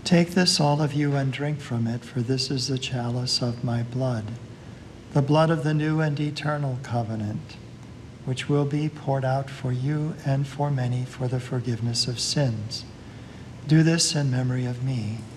Take this, all of you, and drink from it, for this is the chalice of my blood, the blood of the new and eternal covenant, which will be poured out for you and for many for the forgiveness of sins. Do this in memory of me.